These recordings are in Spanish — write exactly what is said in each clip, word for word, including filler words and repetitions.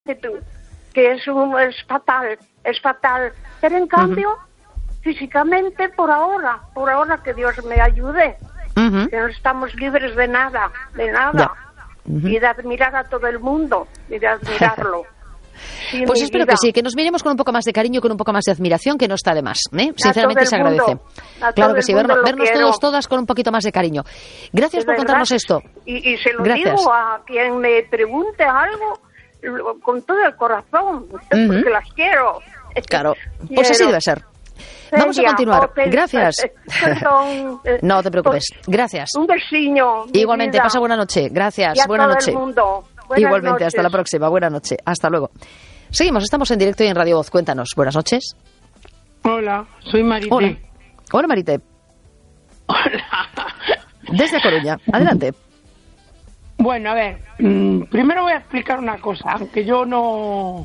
tú, que es, un, es fatal, es fatal. Pero en cambio, uh-huh. físicamente, por ahora, por ahora que Dios me ayude, uh-huh. que no estamos libres de nada, de nada, uh-huh. y de admirar a todo el mundo, y de admirarlo. Sí, pues espero vida. que sí, que nos miremos con un poco más de cariño, con un poco más de admiración, que no está de más, ¿eh? Sinceramente se agradece. Claro que sí, vernos, vernos todos, todas con un poquito más de cariño. Gracias de por verdad. contarnos esto. Y, y se lo Gracias. digo a quien me pregunte algo, con todo el corazón, uh-huh. porque las quiero. Claro, pues así debe ser. Vamos a continuar. Gracias. Perdón. No te preocupes. Gracias. Un besiño. Igualmente, pasa buena noche. Gracias. Y a buena todo noche. El mundo. Igualmente, noches. Hasta la próxima. Buena noche. Hasta luego. Seguimos, estamos en directo y en Radio Voz. Cuéntanos. Buenas noches. Hola, soy Marité. Hola, Hola Marité. Hola. Desde Coruña. Adelante. Bueno, a ver, mmm, primero voy a explicar una cosa, aunque yo no,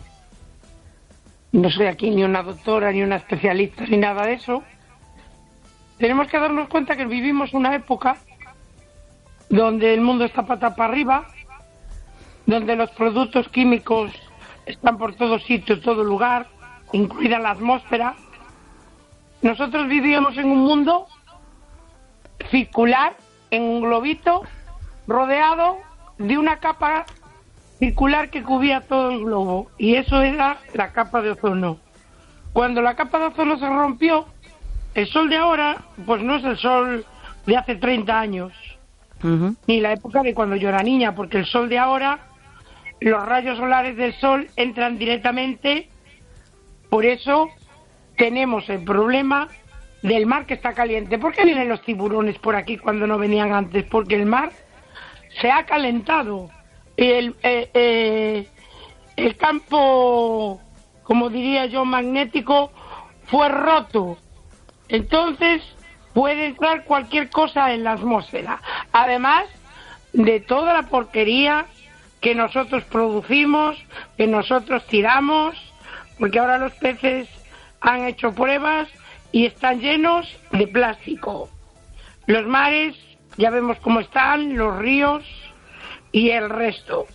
no soy aquí ni una doctora, ni una especialista, ni nada de eso. Tenemos que darnos cuenta que vivimos una época donde el mundo está pata para arriba, donde los productos químicos están por todo sitio, todo lugar, incluida la atmósfera. Nosotros vivíamos en un mundo circular, en un globito, rodeado de una capa circular que cubría todo el globo, y eso era la capa de ozono. Cuando la capa de ozono se rompió, el sol de ahora pues no es el sol de hace treinta años, uh-huh. ni la época de cuando yo era niña, porque el sol de ahora, los rayos solares del sol entran directamente, por eso tenemos el problema del mar que está caliente. ¿Por qué vienen los tiburones por aquí cuando no venían antes? Porque el mar se ha calentado, el, eh, eh, el campo, como diría yo, magnético fue roto, entonces puede entrar cualquier cosa en la atmósfera, además de toda la porquería que nosotros producimos, que nosotros tiramos, porque ahora los peces han hecho pruebas y están llenos de plástico. Los mares ya vemos cómo están, los ríos y el resto.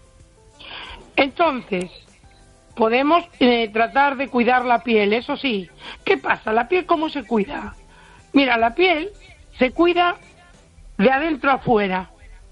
Entonces, podemos eh, tratar de cuidar la piel, eso sí. ¿Qué pasa? ¿La piel cómo se cuida? Mira, la piel se cuida de adentro a afuera.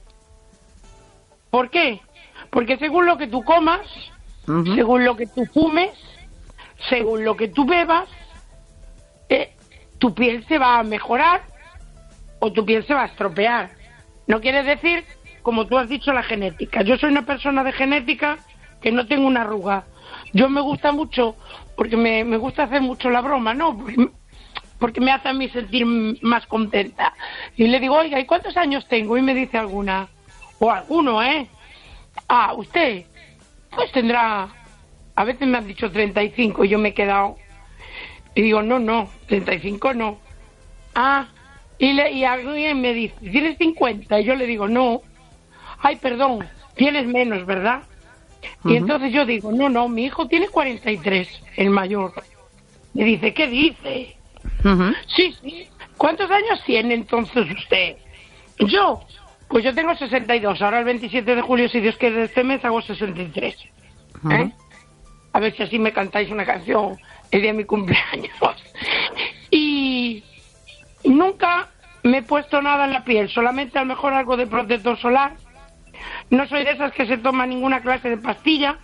¿Por qué? Porque según lo que tú comas, uh-huh. según lo que tú fumes, según lo que tú bebas, eh, tu piel se va a mejorar o tu piel se va a estropear. No quiere decir, como tú has dicho, la genética. Yo soy una persona de genética que no tengo una arruga. Yo me gusta mucho, porque me, me gusta hacer mucho la broma, ¿no? Porque, porque me hace a mí sentir más contenta. Y le digo, oiga, ¿y cuántos años tengo? Y me dice alguna, o alguno, ¿eh? Ah, usted, pues tendrá, a veces me han dicho treinta y cinco y yo me he quedado. Y digo, no, no, treinta y cinco no. Ah, y, le, y alguien me dice, ¿tienes cincuenta? Y yo le digo, no. Ay, perdón, tienes menos, ¿verdad? Uh-huh. Y entonces yo digo, no, no, mi hijo tiene cuarenta y tres, el mayor. Me dice, ¿qué dice? Uh-huh. Sí, sí. ¿Cuántos años tiene entonces usted? Yo, pues yo tengo sesenta y dos. Ahora el veintisiete de julio, si Dios quiere, de este mes hago sesenta y tres. Uh-huh. ¿Eh? A ver si así me cantáis una canción el día de mi cumpleaños. Y nunca me he puesto nada en la piel, solamente a lo mejor algo de protector solar. No soy de esas que se toma ninguna clase de pastilla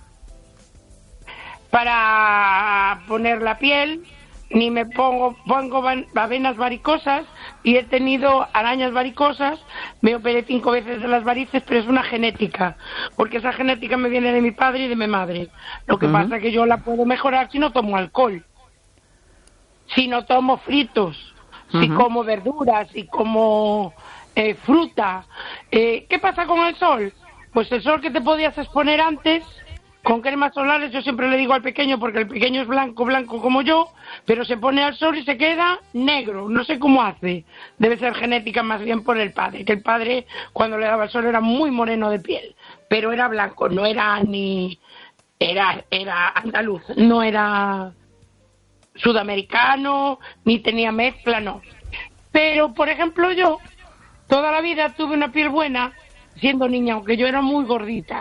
para poner la piel, ni me pongo pongo venas varicosas, y he tenido arañas varicosas. Me operé cinco veces de las varices, pero es una genética, porque esa genética me viene de mi padre y de mi madre. Lo que uh-huh. pasa es que yo la puedo mejorar si no tomo alcohol, si no tomo fritos, uh-huh. si como verduras, si como eh, fruta. Eh, ¿Qué pasa con el sol? Pues el sol que te podías exponer antes con cremas solares, yo siempre le digo al pequeño, porque el pequeño es blanco, blanco como yo, pero se pone al sol y se queda negro, no sé cómo hace. Debe ser genética más bien por el padre, que el padre cuando le daba el sol era muy moreno de piel, pero era blanco, no era ni... era, era andaluz, no era sudamericano, ni tenía mezcla, no. Pero, por ejemplo, yo toda la vida tuve una piel buena, siendo niña, aunque yo era muy gordita.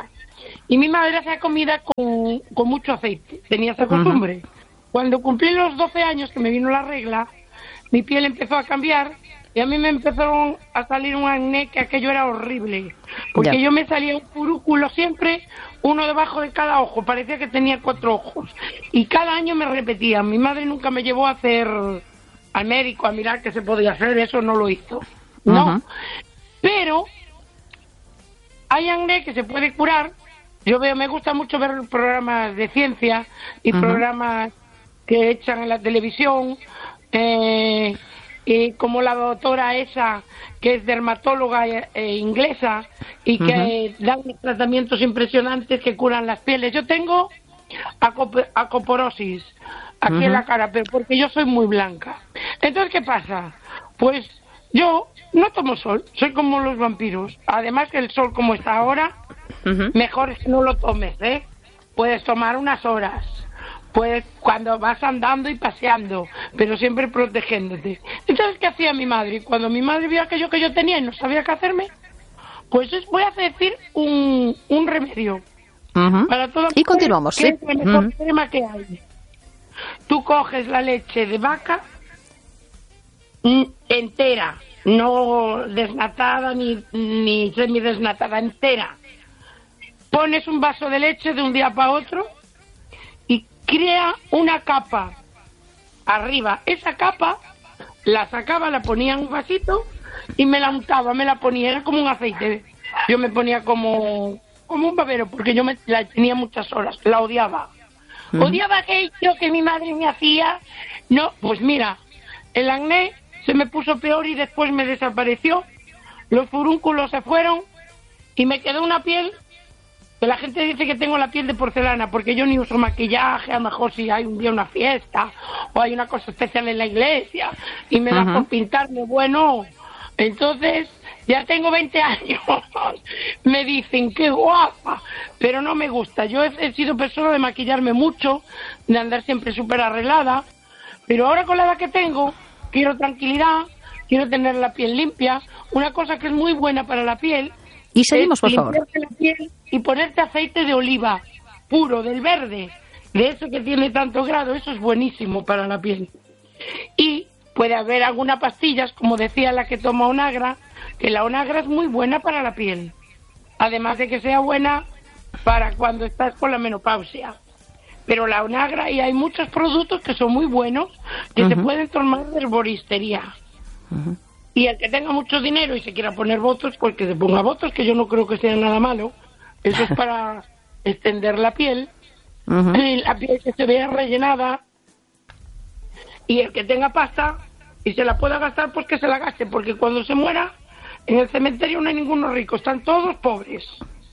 Y mi madre hacía comida con, con mucho aceite, tenía esa costumbre. Uh-huh. Cuando cumplí los doce años, que me vino la regla, mi piel empezó a cambiar y a mí me empezaron a salir un acné que aquello era horrible. Porque yeah. yo me salía un furúnculo siempre, uno debajo de cada ojo, parecía que tenía cuatro ojos. Y cada año me repetía. Mi madre nunca me llevó a hacer al médico, a mirar qué se podía hacer, eso no lo hizo. No. Uh-huh. Pero hay acné que se puede curar. Yo veo, me gusta mucho ver programas de ciencia y uh-huh. programas que echan en la televisión, eh, y como la doctora esa, que es dermatóloga eh, inglesa, y que uh-huh. eh, dan tratamientos impresionantes que curan las pieles. Yo tengo acop- acoporosis aquí uh-huh. en la cara, pero porque yo soy muy blanca. Entonces, ¿qué pasa? Pues yo no tomo sol, soy como los vampiros. Además que el sol como está ahora, uh-huh. mejor es que no lo tomes, ¿eh? Puedes tomar unas horas, puedes cuando vas andando y paseando, pero siempre protegiéndote. Entonces, ¿qué hacía mi madre? Cuando mi madre vio aquello que yo tenía y no sabía qué hacerme, pues voy a decir un, un remedio. Uh-huh. Para toda y continuamos, que ¿sí? es la mejor uh-huh. crema que hay. Tú coges la leche de vaca entera, no desnatada ni, ni semidesnatada, entera. Pones un vaso de leche de un día para otro y crea una capa arriba. Esa capa la sacaba, la ponía en un vasito y me la untaba, me la ponía, era como un aceite. Yo me ponía como, como un babero porque yo me, la tenía muchas horas, la odiaba. Uh-huh. Odiaba aquello que mi madre me hacía. No, pues mira, el acné se me puso peor y después me desapareció. Los furúnculos se fueron y me quedó una piel que la gente dice que tengo la piel de porcelana porque yo ni uso maquillaje. A lo mejor si hay un día una fiesta o hay una cosa especial en la iglesia y me uh-huh. da por pintarme, bueno, entonces ya tengo veinte años. Me dicen qué guapa, pero no me gusta. Yo he, he sido persona de maquillarme mucho, de andar siempre súper arreglada, pero ahora con la edad que tengo quiero tranquilidad, quiero tener la piel limpia. Una cosa que es muy buena para la piel. Y seguimos, por favor. La piel y ponerte aceite de oliva puro, del verde, de eso que tiene tanto grado. Eso es buenísimo para la piel. Y puede haber algunas pastillas, como decía la que toma Onagra, que la Onagra es muy buena para la piel. Además de que sea buena para cuando estás con la menopausia. Pero la Onagra, y hay muchos productos que son muy buenos, que uh-huh. se pueden tomar de herboristería. Uh-huh. Y el que tenga mucho dinero y se quiera poner botox, pues que se ponga botox, que yo no creo que sea nada malo. Eso es para extender la piel. Uh-huh. Y la piel que se vea rellenada. Y el que tenga pasta y se la pueda gastar, pues que se la gaste. Porque cuando se muera, en el cementerio no hay ninguno rico, están todos pobres.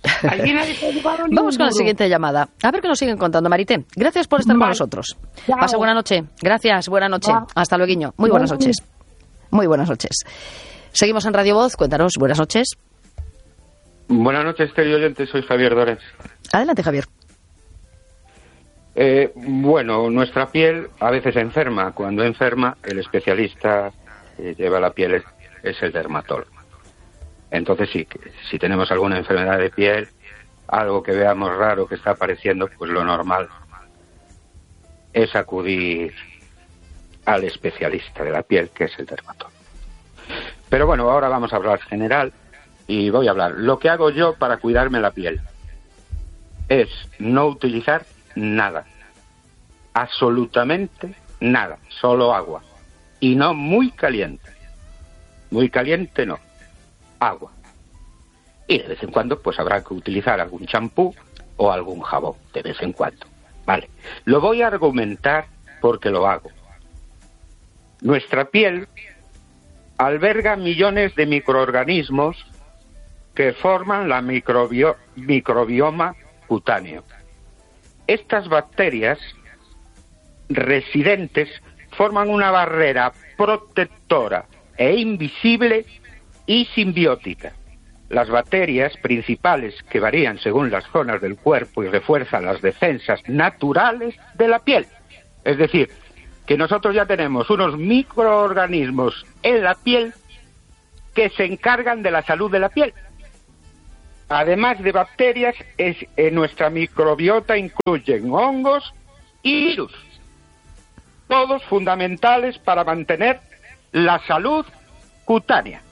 Vamos con la siguiente llamada. A ver qué nos siguen contando, Marité. Gracias por estar vale. con nosotros. Chao. Pasa buena noche. Gracias, buena noche. Chao. Hasta luego. Muy buenas noches. Muy buenas noches. Seguimos en Radio Voz. Cuéntanos, buenas noches. Buenas noches, querido oyente. Soy Javier Dores. Adelante, Javier. Eh, bueno, nuestra piel a veces enferma. Cuando enferma, el especialista que lleva la piel es, es el dermatólogo. Entonces sí, si tenemos alguna enfermedad de piel, algo que veamos raro que está apareciendo, pues lo normal es acudir al especialista de la piel, que es el dermatólogo. Pero bueno, ahora vamos a hablar general y voy a hablar. Lo que hago yo para cuidarme la piel es no utilizar nada, absolutamente nada, solo agua. Y no muy caliente, muy caliente no. Agua. Y de vez en cuando pues habrá que utilizar algún champú o algún jabón, de vez en cuando. Vale. Lo voy a argumentar porque lo hago. Nuestra piel alberga millones de microorganismos que forman la microbio- microbioma cutáneo. Estas bacterias residentes forman una barrera protectora e invisible y simbiótica. Las bacterias principales que varían según las zonas del cuerpo y refuerzan las defensas naturales de la piel. Es decir, que nosotros ya tenemos unos microorganismos en la piel que se encargan de la salud de la piel. además de bacterias, es, en nuestra microbiota incluyen hongos y virus, todos fundamentales para mantener la salud cutánea.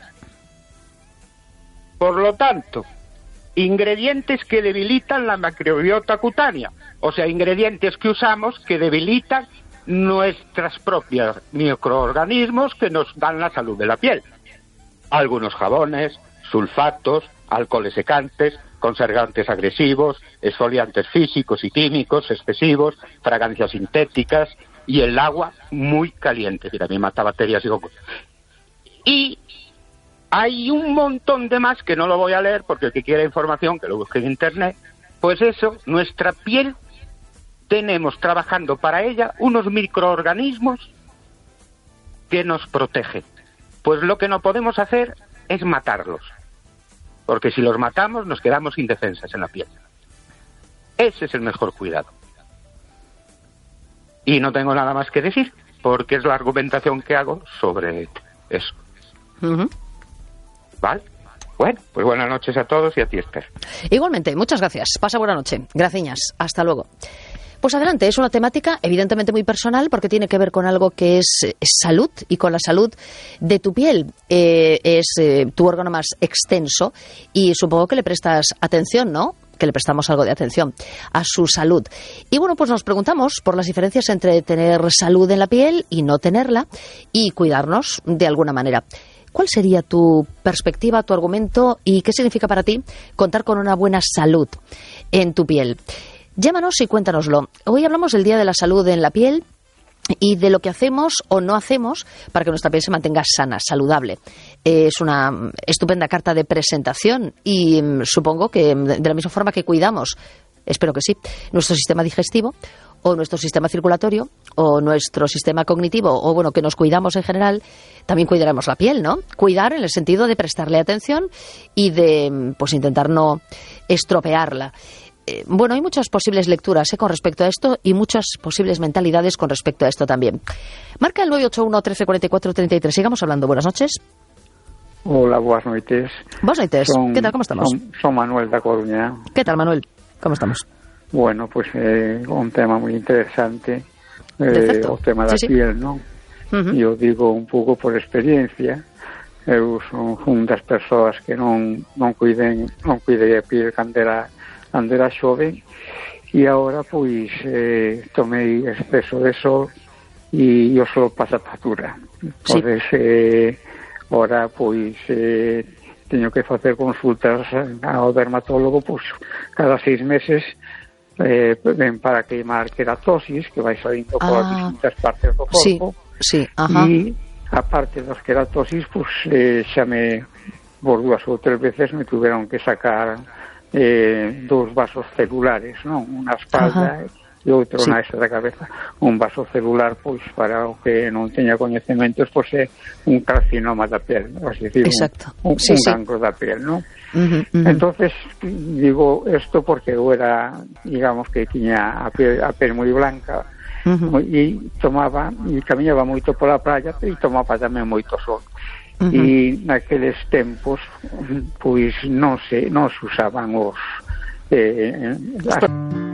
Por lo tanto, ingredientes que debilitan la microbiota cutánea, o sea, ingredientes que usamos que debilitan nuestras propias microorganismos que nos dan la salud de la piel. Algunos jabones, sulfatos, alcoholes secantes, conservantes agresivos, exfoliantes físicos y químicos excesivos, fragancias sintéticas y el agua muy caliente, que también mata bacterias y hongos. Y hay un montón de más que no lo voy a leer porque el que quiera información que lo busque en internet. Pues eso, nuestra piel, tenemos trabajando para ella unos microorganismos que nos protegen. Pues lo que no podemos hacer es matarlos, porque si los matamos nos quedamos indefensas en la piel. Ese es el mejor cuidado. Y no tengo nada más que decir, porque es la argumentación que hago sobre eso. Uh-huh. ¿Vale? Bueno, pues buenas noches a todos y a ti, Esther. Igualmente, muchas gracias. Pasa buena noche. Graciñas. Hasta luego. Pues adelante, es una temática evidentemente muy personal porque tiene que ver con algo que es, es salud y con la salud de tu piel. Eh, es eh, tu órgano más extenso y supongo que le prestas atención, ¿no? Que le prestamos algo de atención a su salud. Y bueno, pues nos preguntamos por las diferencias entre tener salud en la piel y no tenerla y cuidarnos de alguna manera. ¿Cuál sería tu perspectiva, tu argumento y qué significa para ti contar con una buena salud en tu piel? Llámanos y cuéntanoslo. Hoy hablamos del Día de la Salud en la Piel y de lo que hacemos o no hacemos para que nuestra piel se mantenga sana, saludable. Es una estupenda carta de presentación y mmm, supongo que de la misma forma que cuidamos, espero que sí, nuestro sistema digestivo o nuestro sistema circulatorio o nuestro sistema cognitivo o bueno, que nos cuidamos en general, también cuidaremos la piel, ¿no? Cuidar en el sentido de prestarle atención y de pues intentar no estropearla. Bueno, hay muchas posibles lecturas ¿eh? con respecto a esto y muchas posibles mentalidades con respecto a esto también. Marca el nueve ocho uno, trece cuarenta y cuatro, treinta y tres. Sigamos hablando. Buenas noches. Hola, buenas noches. Buenas noches. Son, ¿Qué tal? ¿Cómo estamos? Son, son Manuel da Coruña. ¿Qué tal, Manuel? ¿Cómo estamos? Bueno, pues eh, un tema muy interesante. Eh, o tema da sí, piel, sí. ¿no? Uh-huh. Yo digo un pouco por experiencia. Eu son un das persoas que non, non cuiden non cuidei a piel cando era cando era xoven e agora pois eh, tomei exceso de sol e o sol pasa factura. Entonces sí. eh, agora pois eh, teño que facer consultas ao dermatólogo pois cada seis meses eh, ven para queimar queratosis que vai salindo por ah. distintas partes do corpo sí, sí. Ajá. E a parte das queratosis pois eh, xa me por dúas ou tres veces me tuveron que sacar Eh, dos vasos celulares, non? Unha espalda Ajá. e outro sí. na esa da cabeza. Un vaso celular, pois, para o que non teña coñecementos, pois é un carcinoma da piel, é dicir, Exacto. un, un, sí, un sí. cancro da piel, non? Uh-huh, uh-huh. Entonces, digo esto porque eu era, digamos que tiña a piel, a piel moi blanca uh-huh. e tomaba, e camiñaba moito pola praia e tomaba tamén moito sol. Uh-huh. E naqueles tempos pois non se non se usaban os eh, as